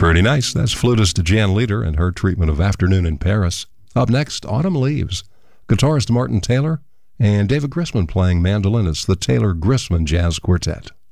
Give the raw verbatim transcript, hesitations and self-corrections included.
Pretty nice. That's flutist Jan Leader and her treatment of Afternoon in Paris. Up next, Autumn Leaves. Guitarist Martin Taylor and David Grisman playing mandolin. It's the Taylor Grisman Jazz Quartet.